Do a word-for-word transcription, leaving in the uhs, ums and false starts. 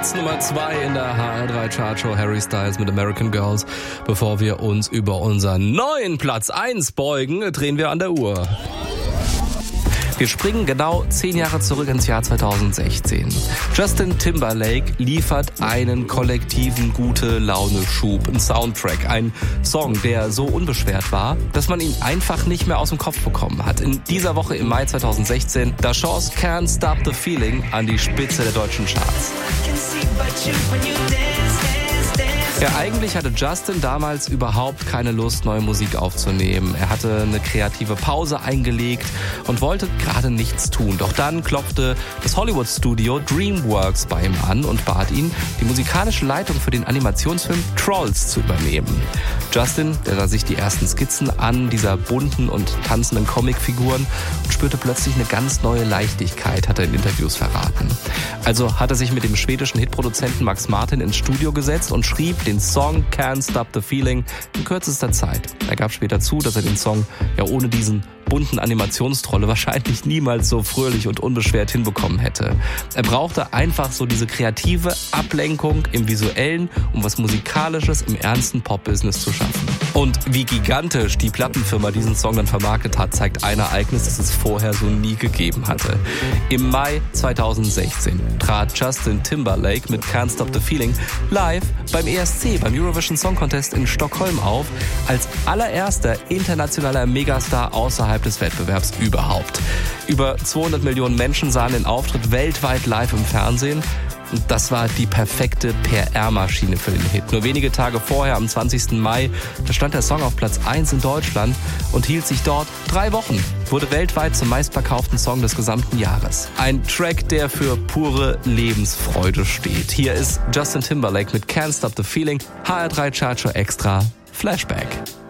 Platz Nummer zwei in der H R drei Chartshow, Harry Styles mit American Girls. Bevor wir uns über unseren neuen Platz eins beugen, drehen wir an der Uhr. Wir springen genau zehn Jahre zurück ins Jahr zweitausendsechzehn. Justin Timberlake liefert einen kollektiven Gute-Laune-Schub, einen Soundtrack, einen Song, der so unbeschwert war, dass man ihn einfach nicht mehr aus dem Kopf bekommen hat. In dieser Woche im Mai zweitausendsechzehn, da schoss Can't Stop the Feeling an die Spitze der deutschen Charts. Ja, eigentlich hatte Justin damals überhaupt keine Lust, neue Musik aufzunehmen. Er hatte eine kreative Pause eingelegt und wollte gerade nichts tun. Doch dann klopfte das Hollywood-Studio DreamWorks bei ihm an und bat ihn, die musikalische Leitung für den Animationsfilm Trolls zu übernehmen. Justin, der sah sich die ersten Skizzen an, dieser bunten und tanzenden Comicfiguren, und spürte plötzlich eine ganz neue Leichtigkeit, hat er in Interviews verraten. Also hat er sich mit dem schwedischen Hitproduzenten Max Martin ins Studio gesetzt und schrieb den Song Can't Stop the Feeling in kürzester Zeit. Er gab später zu, dass er den Song ja ohne diesen bunten Animationstrolle wahrscheinlich niemals so fröhlich und unbeschwert hinbekommen hätte. Er brauchte einfach so diese kreative Ablenkung im Visuellen, um was Musikalisches im ernsten Pop-Business zu schaffen. Und wie gigantisch die Plattenfirma diesen Song dann vermarktet hat, zeigt ein Ereignis, das es vorher so nie gegeben hatte. Im Mai zweitausendsechzehn trat Justin Timberlake mit Can't Stop the Feeling live beim E S C, beim Eurovision Song Contest in Stockholm auf, als allererster internationaler Megastar außerhalb des Wettbewerbs überhaupt. Über zweihundert Millionen Menschen sahen den Auftritt weltweit live im Fernsehen. Und das war die perfekte P R-Maschine für den Hit. Nur wenige Tage vorher, am zwanzigsten Mai, da stand der Song auf Platz eins in Deutschland und hielt sich dort drei Wochen. Wurde weltweit zum meistverkauften Song des gesamten Jahres. Ein Track, der für pure Lebensfreude steht. Hier ist Justin Timberlake mit Can't Stop the Feeling, H R drei Chartshow Extra Flashback.